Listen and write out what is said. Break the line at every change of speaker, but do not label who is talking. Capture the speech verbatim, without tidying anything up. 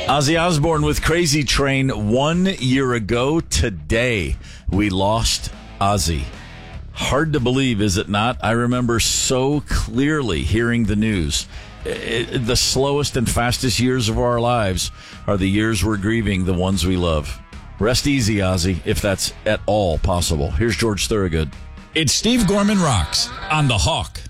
Ozzy Osbourne with Crazy Train. One year ago today, we lost Ozzy. Hard to believe, is it not? I remember so clearly hearing the news. It, the slowest and fastest years of our lives are the years we're grieving the ones we love. Rest easy, Ozzy, if that's at all possible. Here's George Thorogood.
It's Steve Gorman Rocks on The Hawk.